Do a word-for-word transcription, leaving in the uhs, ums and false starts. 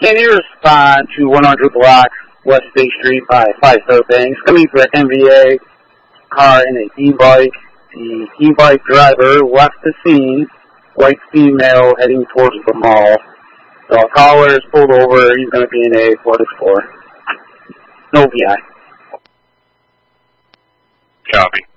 Can you respond to one hundred block West State Street by Five Star Banks, coming for an M V A car and an e-bike? The e-bike driver left the scene, white female heading towards the mall. The caller is pulled over. He's going to be in a Ford Explorer. No V I. Copy.